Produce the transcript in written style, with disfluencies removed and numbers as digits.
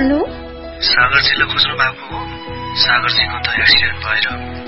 Hello सागरजीले खोज्नु भएको हो? सागरजीको त एक्सिडेन्ट भएर